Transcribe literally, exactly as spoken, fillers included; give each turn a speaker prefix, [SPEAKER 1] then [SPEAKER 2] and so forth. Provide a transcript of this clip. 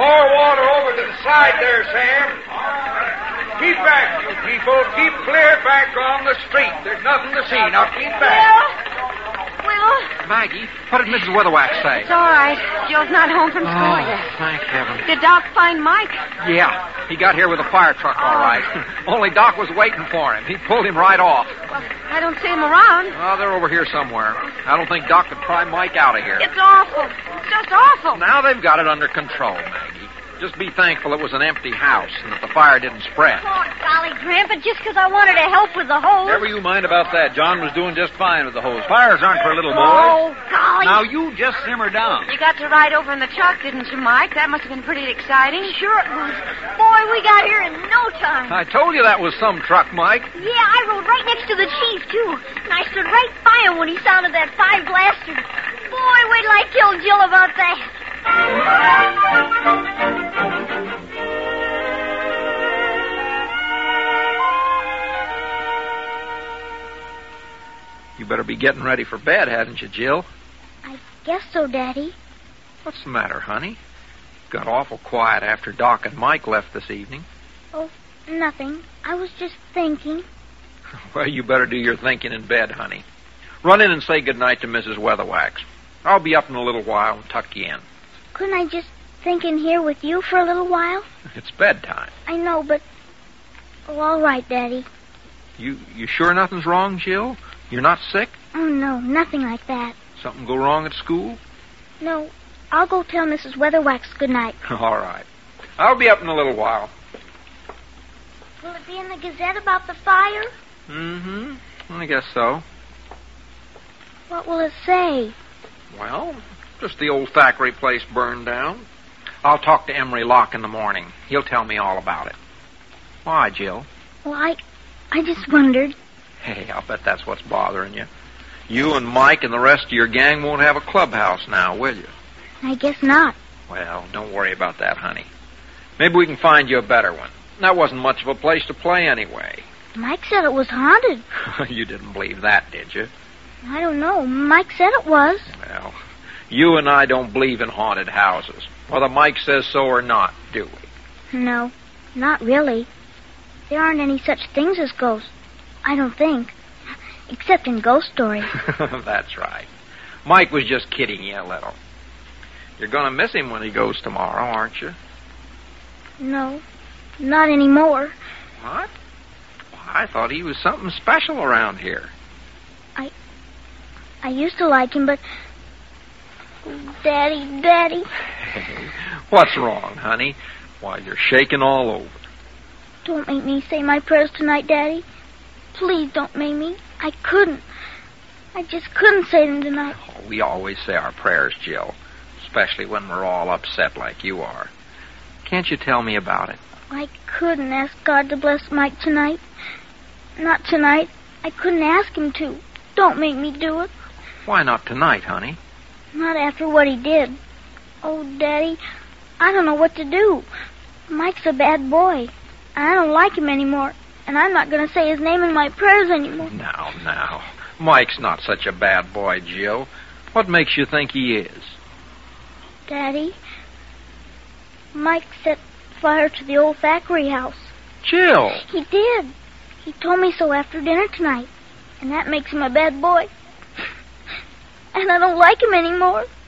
[SPEAKER 1] Pour water over to the side there, Sam. Keep back, you people. Keep clear back on the street. There's nothing to see. Now keep back.
[SPEAKER 2] Will? Will?
[SPEAKER 3] Maggie, what did Missus Weatherwax say?
[SPEAKER 2] It's all right. Joe's not home from school
[SPEAKER 3] Oh,
[SPEAKER 2] yet.
[SPEAKER 3] thank heaven.
[SPEAKER 2] Did Doc find Mike?
[SPEAKER 3] Yeah, he got here with a fire truck, all
[SPEAKER 2] Oh.
[SPEAKER 3] right. Only Doc was waiting for him. He pulled him right off.
[SPEAKER 2] Well, I don't see him around.
[SPEAKER 3] Oh, they're over here somewhere. I don't think Doc could pry Mike out of here.
[SPEAKER 2] It's awful. It's just awful.
[SPEAKER 3] Now they've got it under control, Maggie. Just be thankful it was an empty house and that the fire didn't spread.
[SPEAKER 2] Oh, golly, Grandpa, just because I wanted to help with the hose.
[SPEAKER 4] Never you mind about that. John was doing just fine with the hose. Fires aren't for little boys.
[SPEAKER 2] Oh, golly.
[SPEAKER 4] Now, you just simmer down.
[SPEAKER 2] You got to ride over in the truck, didn't you, Mike? That must have been pretty exciting. Sure it was. Boy, we got here in no time.
[SPEAKER 3] I told you that was some truck, Mike.
[SPEAKER 2] Yeah, I rode right next to the chief, too. And I stood right by him when he sounded that five blaster. Boy, wait till I tell Jill about that.
[SPEAKER 3] You better be getting ready for bed, hadn't you, Jill?
[SPEAKER 5] I guess so, Daddy.
[SPEAKER 3] What's the matter, honey? Got awful quiet after Doc and Mike left this evening.
[SPEAKER 5] Oh, nothing. I was just thinking.
[SPEAKER 3] Well, you better do your thinking in bed, honey. Run in and say goodnight to Missus Weatherwax. I'll be up in a little while and tuck you in.
[SPEAKER 5] Couldn't I just think in here with you for a little while?
[SPEAKER 3] It's bedtime.
[SPEAKER 5] I know, but... Oh, all right, Daddy.
[SPEAKER 3] You you sure nothing's wrong, Jill? You're not sick?
[SPEAKER 5] Oh, no, nothing like that.
[SPEAKER 3] Something go wrong at school?
[SPEAKER 5] No, I'll go tell Missus Weatherwax good night.
[SPEAKER 3] All right. I'll be up in a little while.
[SPEAKER 5] Will it be in the Gazette about the fire?
[SPEAKER 3] Mm-hmm. I guess so.
[SPEAKER 5] What will it say?
[SPEAKER 3] Well, just the old Thackeray place burned down. I'll talk to Emery Locke in the morning. He'll tell me all about it. Why, Jill?
[SPEAKER 5] Well, I... I just wondered.
[SPEAKER 3] Hey, I'll bet that's what's bothering you. You and Mike and the rest of your gang won't have a clubhouse now, will you?
[SPEAKER 5] I guess not.
[SPEAKER 3] Well, don't worry about that, honey. Maybe we can find you a better one. That wasn't much of a place to play anyway.
[SPEAKER 5] Mike said it was haunted.
[SPEAKER 3] You didn't believe that, did you?
[SPEAKER 5] I don't know. Mike said it was.
[SPEAKER 3] Well, you and I don't believe in haunted houses, whether Mike says so or not, do we?
[SPEAKER 5] No, not really. There aren't any such things as ghosts. I don't think. Except in ghost stories.
[SPEAKER 3] That's right. Mike was just kidding you a little. You're going to miss him when he goes tomorrow, aren't you?
[SPEAKER 5] No, not anymore.
[SPEAKER 3] What? Well, I thought he was something special around here.
[SPEAKER 5] I... I used to like him, but... Daddy, Daddy...
[SPEAKER 3] Hey, what's wrong, honey? Why, you're shaking all over.
[SPEAKER 5] Don't make me say my prayers tonight, Daddy. Please don't make me. I couldn't. I just couldn't say them tonight.
[SPEAKER 3] Oh, we always say our prayers, Jill, especially when we're all upset like you are. Can't you tell me about it?
[SPEAKER 5] I couldn't ask God to bless Mike tonight. Not tonight. I couldn't ask him to. Don't make me do it.
[SPEAKER 3] Why not tonight, honey?
[SPEAKER 5] Not after what he did. Oh, Daddy, I don't know what to do. Mike's a bad boy. I don't like him anymore, and I'm not going to say his name in my prayers anymore.
[SPEAKER 3] Now, now. Mike's not such a bad boy, Jill. What makes you think he is?
[SPEAKER 5] Daddy, Mike set fire to the old Thackeray house.
[SPEAKER 3] Jill!
[SPEAKER 5] He did. He told me so after dinner tonight, and that makes him a bad boy. And I don't like him anymore.